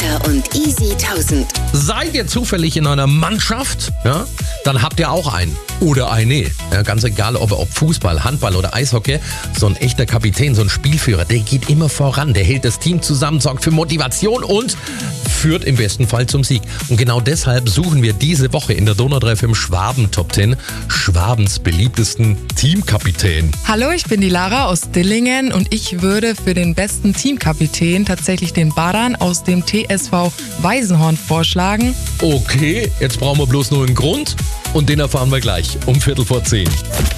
Peter und Easy 1000. Seid ihr zufällig in einer Mannschaft? Ja? Dann habt ihr auch einen. Oder eine. Ja, ganz egal, ob Fußball, Handball oder Eishockey. So ein echter Kapitän, so ein Spielführer, der geht immer voran. Der hält das Team zusammen, sorgt für Motivation und führt im besten Fall zum Sieg. Und genau deshalb suchen wir diese Woche in der Donau 3.5 Schwaben Top 10 Schwabens beliebtesten Teamkapitän. Hallo, ich bin die Lara aus Dillingen und ich würde für den besten Teamkapitän tatsächlich den Baran aus dem TSV Weisenhorn vorschlagen. Okay, jetzt brauchen wir bloß nur einen Grund und den erfahren wir gleich um 9:45.